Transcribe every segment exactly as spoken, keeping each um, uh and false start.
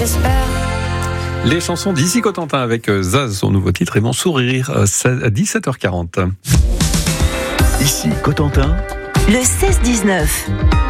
j'espère. Les chansons d'Ici Cotentin avec Zaz, son nouveau titre, et Mon sourire à dix-sept heures quarante. Ici Cotentin, le seize dix-neuf.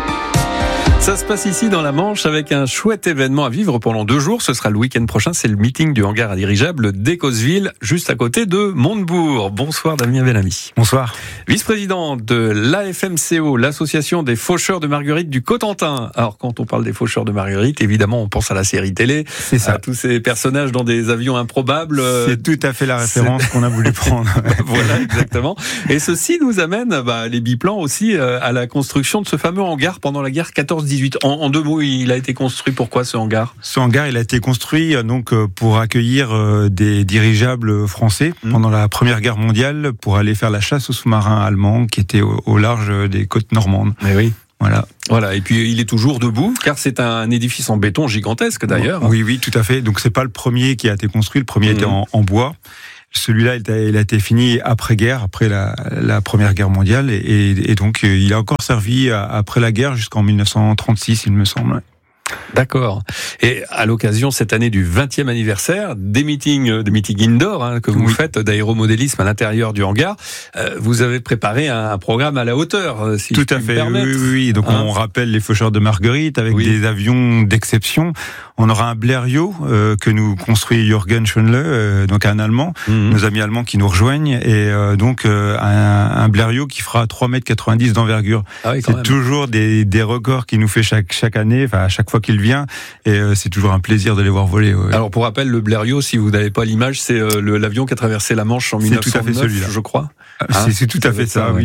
Ça se passe ici dans la Manche avec un chouette événement à vivre pendant deux jours. Ce sera le week-end prochain. C'est le meeting du hangar à dirigeables d'Écosville, juste à côté de Montebourg. Bonsoir Damien Bellamy. Bonsoir. Vice-président de l'A F M C O, l'association des faucheurs de Marguerite du Cotentin. Alors quand on parle des faucheurs de Marguerite, évidemment on pense à la série télé. C'est ça. À tous ces personnages dans des avions improbables. C'est tout à fait la référence qu'on a voulu prendre. Voilà, exactement. Et ceci nous amène, bah, les biplans aussi, euh, à la construction de ce fameux hangar pendant la guerre quatorze dix-huit. En, en deux mots, il a été construit pourquoi ce hangar ? Ce hangar, il a été construit donc pour accueillir des dirigeables français mmh. pendant la Première Guerre mondiale pour aller faire la chasse aux sous-marins allemands qui étaient au, au large des côtes normandes. Mais oui. Voilà. Voilà. Et puis il est toujours debout, car c'est un édifice en béton gigantesque d'ailleurs. Oui, oui, tout à fait. Donc c'est pas le premier qui a été construit. Le premier mmh. était en, en bois. Celui-là, il a, il a été fini après-guerre, après la, la Première Guerre mondiale, et, et donc il a encore servi après la guerre jusqu'en mille neuf cent trente-six, il me semble. D'accord. Et à l'occasion cette année du vingtième anniversaire, des meetings, des meetings indoor hein, que vous oui. faites d'aéromodélisme à l'intérieur du hangar, euh, vous avez préparé un, un programme à la hauteur, si Tout je à puis fait. me permettre. Oui, oui, oui. Donc hein on rappelle les faucheurs de Marguerite avec oui. des avions d'exception. On aura un Blériot euh, que nous construit Jürgen Schönle, euh, donc un Allemand, mm-hmm. nos amis allemands qui nous rejoignent, et euh, donc euh, un, un Blériot qui fera trois mètres quatre-vingt-dix d'envergure. Ah oui, c'est même. toujours des, des records qu'il nous fait chaque chaque année, enfin à chaque fois qu'il vient, et euh, c'est toujours un plaisir de les voir voler. Ouais. Alors pour rappel, le Blériot, si vous n'avez pas l'image, c'est euh, le, l'avion qui a traversé la Manche en c'est mille neuf cent neuf, tout à fait celui-là. Je crois. Ah, c'est, hein c'est tout à fait ça, ça, oui.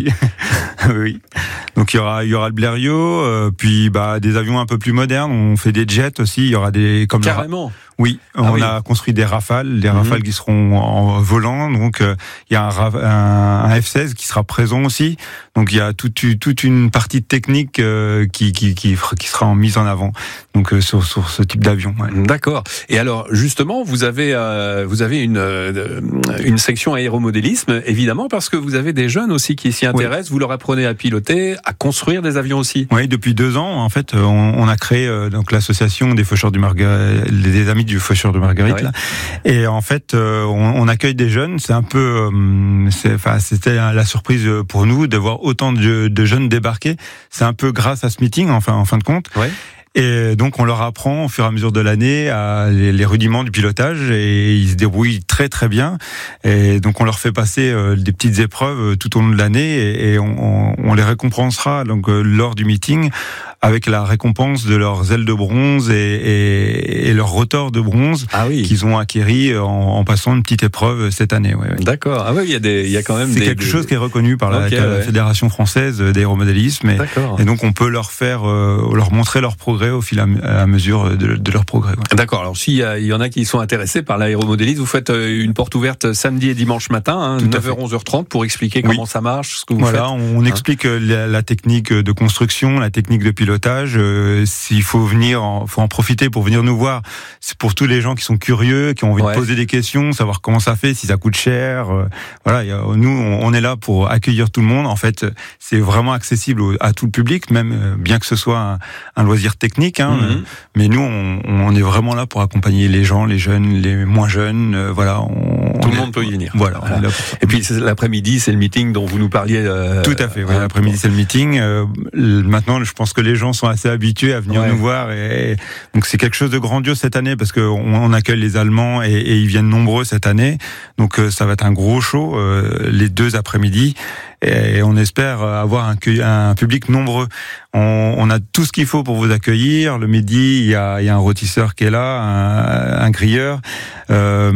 oui. Donc il y aura, il y aura le Blériot, euh, puis bah des avions un peu plus modernes. On fait des jets aussi. Il y aura des comme carrément. Le, oui, ah on oui. a construit des Rafales, des mm-hmm. Rafales qui seront en volant. Donc euh, il y a un, un, un F seize qui sera présent aussi. Donc il y a toute, toute une partie technique euh, qui, qui, qui, qui sera mise en avant. Donc euh, sur, sur ce type d'avion. Ouais. D'accord. Et alors justement, vous avez euh, vous avez une euh, une section aéromodélisme, évidemment, parce que vous avez des jeunes aussi qui s'y intéressent. Oui. Vous leur apprenez à piloter, à construire des avions aussi. Oui, depuis deux ans, en fait, on, on a créé euh, donc l'association des faucheurs du Marguerite, des amis du faucheur de Marguerite. Ah oui. Là. Et en fait, euh, on, on accueille des jeunes. C'est un peu, euh, c'est, enfin, c'était la surprise pour nous de voir autant de, de jeunes débarquer. C'est un peu grâce à ce meeting, enfin, en fin de compte. Ouais. Et donc on leur apprend au fur et à mesure de l'année à les, les rudiments du pilotage et ils se débrouillent très très bien. Et donc on leur fait passer euh, des petites épreuves tout au long de l'année et, et on, on, on les récompensera donc euh, lors du meeting avec la récompense de leurs ailes de bronze et, et, et leurs rotors de bronze ah oui. qu'ils ont acquéris en, en passant une petite épreuve cette année. Ouais, ouais. D'accord. Ah oui, il y a des, il y a quand même c'est des, quelque des... chose qui est reconnu par la, okay, la ouais. Fédération française d'aéromodélisme et, et donc on peut leur faire, euh, leur montrer leur progrès au fil à mesure de, de leur progrès. Ouais. D'accord. Alors s'il y, y en a qui sont intéressés par l'aéromodélisme, vous faites une porte ouverte samedi et dimanche matin, hein, neuf heures onze heures trente pour expliquer comment oui. ça marche, ce que vous voilà, faites. On hein. explique la, la technique de construction, la technique de pilotage. Euh, s'il faut venir, faut en profiter pour venir nous voir. C'est pour tous les gens qui sont curieux, qui ont envie ouais. de poser des questions, savoir comment ça fait, si ça coûte cher. Euh, voilà, y a, nous on est là pour accueillir tout le monde. En fait, c'est vraiment accessible à tout le public, même bien que ce soit un, un loisir technique. Hein, mm-hmm. Mais nous, on, on est vraiment là pour accompagner les gens, les jeunes, les moins jeunes. Euh, voilà, on, tout on le est, monde peut y venir. Voilà. voilà. On est là pour ça. Et puis l'après-midi, c'est le meeting dont vous nous parliez. Euh, tout à fait. Ouais, l'après-midi, c'est le meeting. Euh, maintenant, je pense que les gens sont assez habitués à venir ouais. nous voir. Et, et donc, c'est quelque chose de grandiose cette année parce qu'on on accueille les Allemands et, et ils viennent nombreux cette année. Donc, euh, ça va être un gros show euh, les deux après-midi. Et on espère avoir un, un public nombreux. On, on a tout ce qu'il faut pour vous accueillir. Le midi, il y a, il y a un rôtisseur qui est là, un, un grilleur. Euh,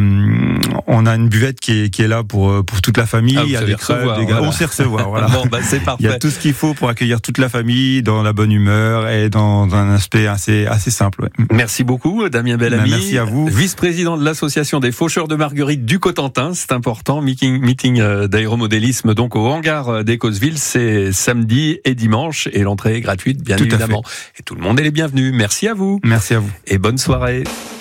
on a une buvette qui est, qui est là pour, pour toute la famille. Ah, il y a des crêpes, des gars. Voilà. On sait recevoir. Voilà. Bon, bah, c'est parfait. Il y a tout ce qu'il faut pour accueillir toute la famille dans la bonne humeur et dans, dans un aspect assez, assez simple. Ouais. Merci beaucoup, Damien Bellamy. Ben, merci à vous. Vice-président de l'association des faucheurs de Marguerite du Cotentin. C'est important. Meeting, meeting d'aéromodélisme donc au hangar d'Écosville, c'est samedi et dimanche et l'entrée est gratuite bien tout évidemment. Et tout le monde est les bienvenus. Merci à vous. Merci à vous. Et bonne soirée.